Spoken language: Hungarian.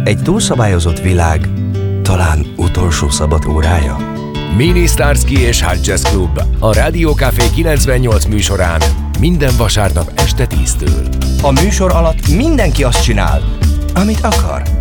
Egy túlszabályozott világ talán utolsó szabad órája? Mini Starsky és Hot Jazz Club a Rádió Café 98 műsorán minden vasárnap este 10-től. A műsor alatt mindenki azt csinál, amit akar.